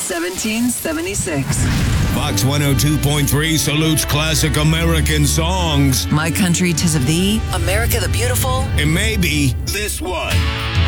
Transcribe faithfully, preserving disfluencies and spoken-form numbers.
seventeen seventy-six. Fox one oh two point three salutes classic American songs. My Country 'Tis of Thee, America the Beautiful, And maybe this one.